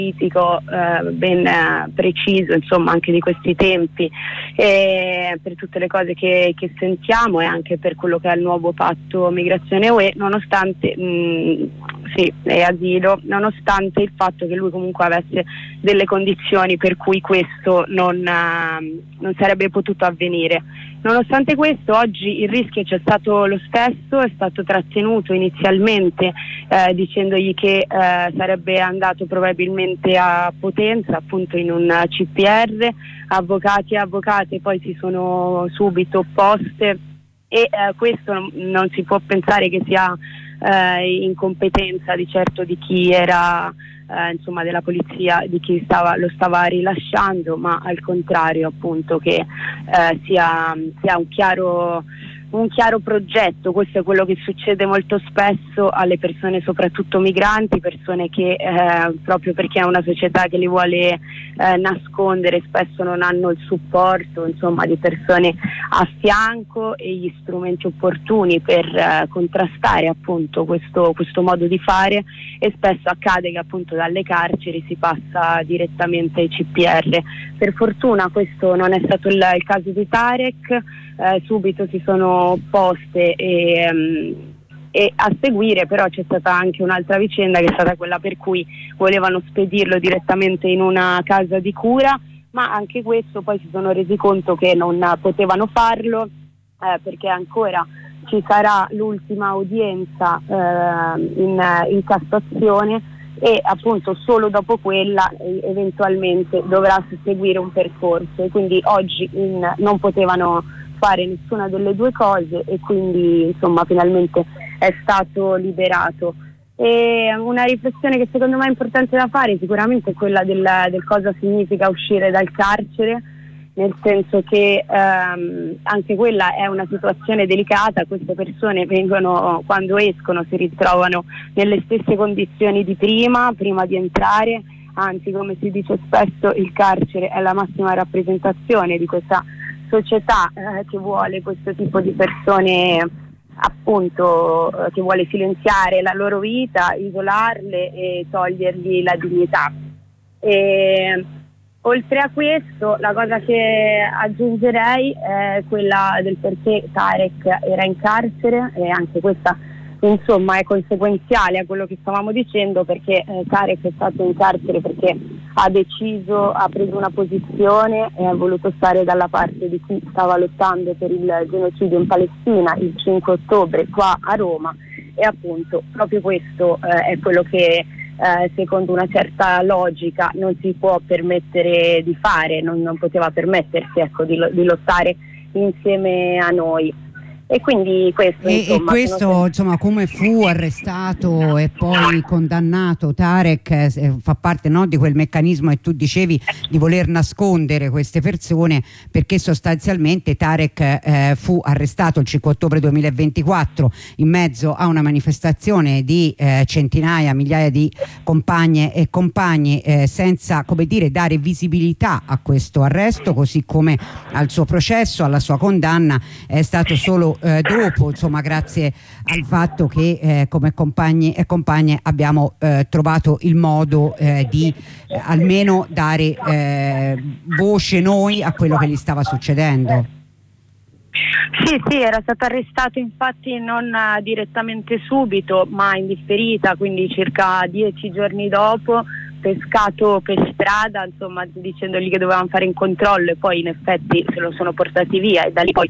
politico ben preciso, insomma, anche di questi tempi, per tutte le cose che sentiamo e anche per quello che è il nuovo patto migrazione UE, nonostante e asilo, nonostante il fatto che lui comunque avesse delle condizioni per cui questo non sarebbe potuto avvenire. Nonostante questo, oggi il rischio c'è stato lo stesso, è stato trattenuto inizialmente dicendogli che sarebbe andato probabilmente a Potenza, appunto in un CPR. Avvocati e avvocate poi si sono subito opposte e questo non si può pensare che sia incompetenza di certo di chi era insomma della polizia, di chi lo stava rilasciando, ma al contrario, appunto, che sia un chiaro progetto. Questo è quello che succede molto spesso alle persone, soprattutto migranti, persone che proprio perché è una società che li vuole nascondere, spesso non hanno il supporto, insomma, di persone a fianco e gli strumenti opportuni per contrastare appunto questo modo di fare, e spesso accade che appunto dalle carceri si passa direttamente ai CPR. Per fortuna questo non è stato il caso di Tarek. Subito si sono opposte e a seguire però c'è stata anche un'altra vicenda, che è stata quella per cui volevano spedirlo direttamente in una casa di cura, ma anche questo poi si sono resi conto che non potevano farlo perché ancora ci sarà l'ultima udienza in Cassazione, e appunto solo dopo quella eventualmente dovrà seguire un percorso, e quindi oggi non potevano fare nessuna delle due cose, e quindi insomma finalmente è stato liberato. E una riflessione che secondo me è importante da fare sicuramente è quella del cosa significa uscire dal carcere, nel senso che anche quella è una situazione delicata. Queste persone quando escono si ritrovano nelle stesse condizioni di prima di entrare, anzi, come si dice spesso, il carcere è la massima rappresentazione di questa società che vuole questo tipo di persone, appunto, che vuole silenziare la loro vita, isolarle e togliergli la dignità. E oltre a questo, la cosa che aggiungerei è quella del perché Tarek era in carcere, e anche questa insomma è conseguenziale a quello che stavamo dicendo, perché Tarek è stato in carcere perché ha preso una posizione e ha voluto stare dalla parte di chi stava lottando per il genocidio in Palestina il 5 ottobre qua a Roma, e appunto proprio questo è quello che secondo una certa logica non si può permettere di fare, non poteva permettersi, ecco, di lottare insieme a noi. E quindi questo, insomma, come fu arrestato e poi condannato Tarek fa parte, no, di quel meccanismo che tu dicevi di voler nascondere queste persone, perché sostanzialmente Tarek fu arrestato il 5 ottobre 2024 in mezzo a una manifestazione di centinaia, migliaia di compagne e compagni, senza, come dire, dare visibilità a questo arresto, così come al suo processo, alla sua condanna. È stato solo dopo, insomma, grazie al fatto che come compagni e compagne abbiamo trovato il modo di almeno dare voce noi a quello che gli stava succedendo. Sì, era stato arrestato infatti non direttamente subito, ma in differita, quindi circa 10 giorni dopo, pescato per strada, insomma, dicendogli che dovevano fare un controllo, e poi in effetti se lo sono portati via, e da lì poi